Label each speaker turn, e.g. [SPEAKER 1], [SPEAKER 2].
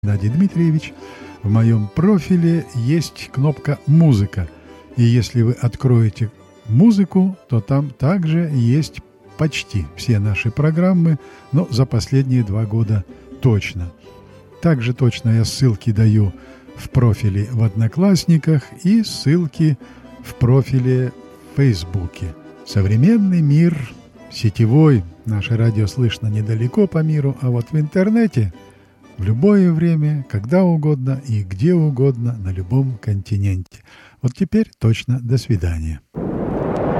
[SPEAKER 1] Геннадий Дмитриевич. В моем профиле есть кнопка «Музыка». И если вы откроете музыку, то там также есть почти все наши программы, но за последние 2 года точно. Также точно я ссылки даю в профиле в Одноклассниках и ссылки в профиле в Фейсбуке. Современный мир сетевой. Наше радио слышно недалеко по миру, а вот в интернете в любое время, когда угодно и где угодно, на любом континенте. Вот теперь точно до свидания.